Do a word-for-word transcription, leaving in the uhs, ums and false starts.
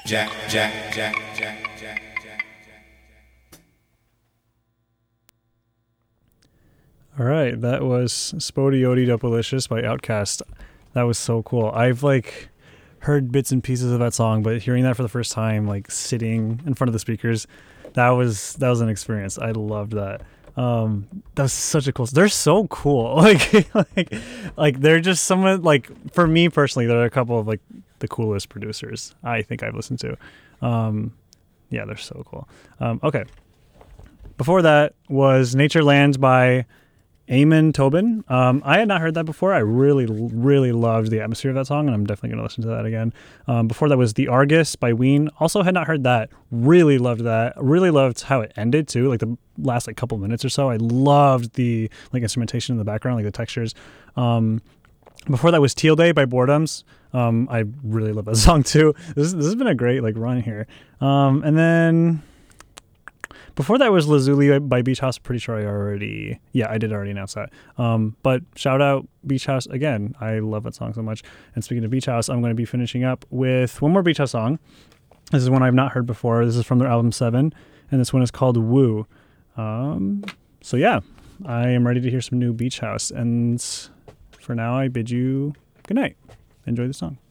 Jack, Jack, Jack, Jack, Jack, Jack. All right, that was Spodioti Dopalicious by Outkast. That was so cool. I've like heard bits and pieces of that song, but hearing that for the first time, like sitting in front of the speakers, that was that was an experience. I loved that. Um, that's such a cool. They're so cool. Like, like, like they're just someone like for me personally, they're a couple of like the coolest producers I think I've listened to. Um, yeah, they're so cool. Um, okay. Before that was Nature Lands by Eamon Tobin. Um, I had not heard that before. I really, really loved the atmosphere of that song, and I'm definitely going to listen to that again. Um, before that was The Argus by Ween. Also had not heard that. Really loved that. Really loved how it ended too. Like the last like couple minutes or so. I loved the like instrumentation in the background, like the textures. Um, before that was Teal Day by Boredoms. Um, I really love that song too. This this has been a great like run here. Um, and then before that was Lazuli by Beach House. Pretty sure I already, yeah, I did already announce that. Um, but shout out Beach House again. I love that song so much. And speaking of Beach House, I'm going to be finishing up with one more Beach House song. This is one I've not heard before. This is from their album Seven, and this one is called Woo. Um, so yeah, I am ready to hear some new Beach House. And for now, I bid you good night. Enjoy the song.